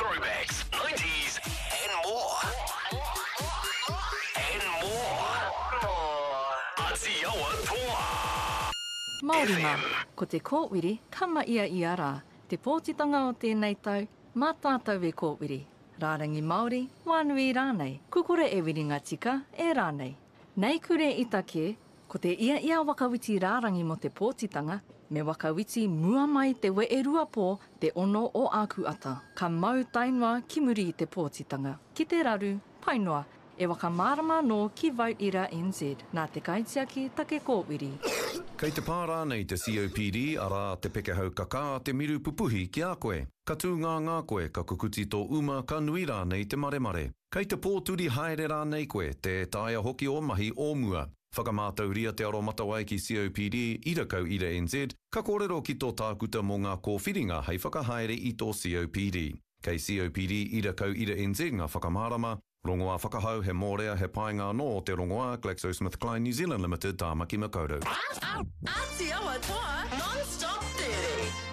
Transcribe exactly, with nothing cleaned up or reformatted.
throwbacks, nineties, and more. And more. Atiawa Toa. Māori mā, ko te kōwiri, kama ia i ara, te pōtitanga o tēnei tau, mā tātou e kōwiri. Rārangi Māori, wānui rānei, kukore e wiringa tika, e rānei. Nei kure i take, ko te ia ia wakawiti rārangi mo te pōtitanga, me wakawiti mua mai te we e rua pō te ono o āku ata. Ka mau tainua ki muri i te pōtitanga. Ki te raru, painoa, e waka mārama no ki Vote Ira N Z, nā te kaitiaki take kōwiri. Kei te pārā nei te C O P D, ara te pekehau kaka te miru pupuhi ki a koe. Ka tū ngā ngā koe, ka kukuti tō uma, ka nui rā nei te mare mare. Kei te pōturi haere rā nei koe, te tāia hoki o mahi o mua. Whakamātauria te aro matawai ki C O P D, Irakau Ira N Z, ka kōrero ki tō tākuta mō ngā kōwhiringa hei whakahaere i tō C O P D. Kei C O P D, Irakau Ira N Z ngā whakamārama, rongoā whakahau he mōrea he painga no o te rongoā GlaxoSmithKline New Zealand Limited tā maki makaurau. Atiawa Toa, non-stop thirty.